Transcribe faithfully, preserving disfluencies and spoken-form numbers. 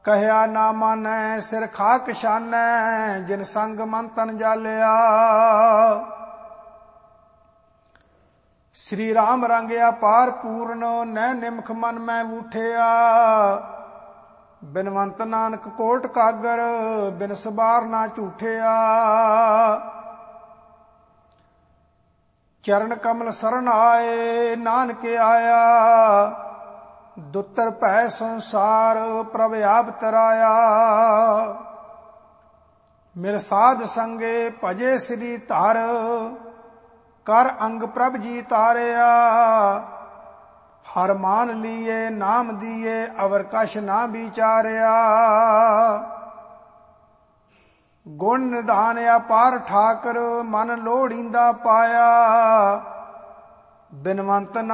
ਕਹਿਆ ਨਾ ਮਾਨੈ ਸਿਰ ਖਾਕ ਛਾਨੈ, ਜਿਨ ਸੰਗ ਮਨ ਤਨ ਜਾਲਿਆ। ਸ੍ਰੀ ਰਾਮ ਰੰਗਿਆ ਪਾਰ ਪੂਰਨ, ਨੈ ਨਿਮਖ ਮਨ ਮੈਂ ਵੂਠਿਆ। ਬਿਨਵੰਤ ਨਾਨਕ ਕੋਟ ਕਾਗਰ, ਬਿਨ ਸਬਾਰ ਨਾ ਝੂਠਿਆ। ਚਰਨ ਕਮਲ ਸਰਨ ਆਏ, ਨਾਨਕ ਆਇਆ। ਦੁੱਤਰ ਭੈ ਸੰਸਾਰ, ਪ੍ਰਭ ਆਪ ਤਰਾਇਆ। ਮਿਲ ਸਾਧ ਸੰਗੇ ਭਜੇ ਸ੍ਰੀ ਧਰ, ਕਰ ਅੰਗ ਪ੍ਰਭ ਜੀ ਤਾਰਿਆ। ਹਰ ਮਾਨ ਲੀਏ ਨਾਮ ਦੀਏ, ਅਵਰ ਕਛ ਨਾ ਵਿਚਾਰਿਆ। ਗੁਣ ਨਿਧਾਨ ਅਪਾਰ ਠਾਕਰ, ਮਨ ਲੋੜੀਂਦਾ ਪਾਇਆ। ਬਿਨਵੰਤ